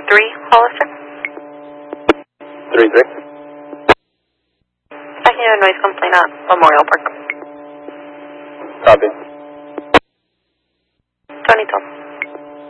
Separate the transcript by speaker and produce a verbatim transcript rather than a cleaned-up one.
Speaker 1: three, Hollister.
Speaker 2: three three.
Speaker 1: Checking a noise complaint at Memorial Park.
Speaker 2: Copy.